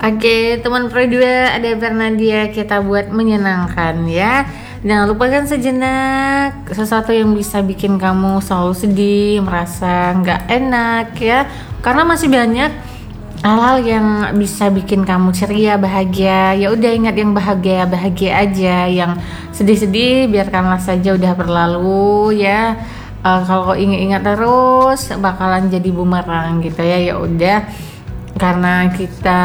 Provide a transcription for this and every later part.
Oke, teman Pro 2, ada Bernadia, kita buat menyenangkan ya. Jangan lupakan sejenak sesuatu yang bisa bikin kamu selalu sedih, merasa nggak enak ya. Karena masih banyak hal-hal yang bisa bikin kamu ceria, bahagia. Ya udah, ingat yang bahagia aja. Yang sedih-sedih biarkanlah saja, udah berlalu ya. Kalau ingat-ingat terus bakalan jadi bumerang gitu ya. Ya udah, karena kita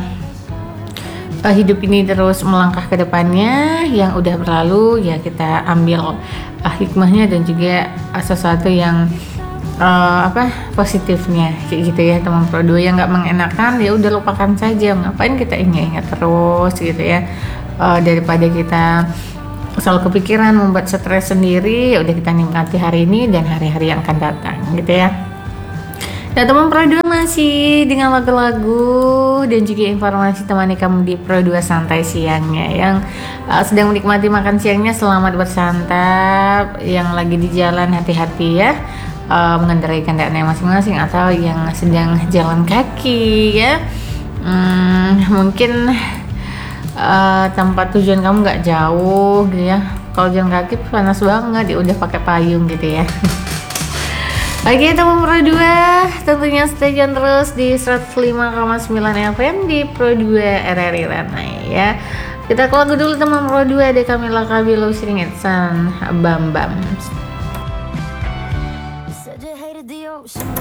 hidup ini terus melangkah ke depannya, yang udah berlalu ya kita ambil hikmahnya dan juga sesuatu yang positifnya kayak gitu ya teman Pro 2. Yang nggak mengenakan ya udah lupakan saja, ngapain kita ingat-ingat terus gitu ya. Daripada kita selalu kepikiran, membuat stres sendiri, ya udah kita nikmati hari ini dan hari-hari yang akan datang gitu ya. Nah teman Pro 2, masih dengan lagu-lagu dan juga informasi temani kamu di Pro 2 santai siangnya. Yang sedang menikmati makan siangnya, selamat bersantap. Yang lagi di jalan, hati-hati ya, mengendarai kendaraannya masing-masing, atau yang sedang jalan kaki ya. Mungkin tempat tujuan kamu nggak jauh gitu ya. Kalau jalan kaki panas banget ya, udah pakai payung gitu ya. Oke teman Pro 2, tentunya stay tune terus di 105,9 FM di Pro 2 RRI Ranai ya. Kita ke lagu dulu teman Pro 2, ada Camila Cabello featuring Edson Bambam.